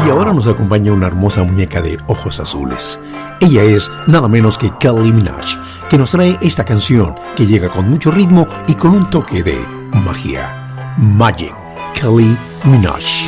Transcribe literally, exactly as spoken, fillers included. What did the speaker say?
ahora nos acompaña una hermosa muñeca de ojos azules. Ella es nada menos que Kelly Minaj, que nos trae esta canción que llega con mucho ritmo y con un toque de magia. Magic, Kelly Minaj.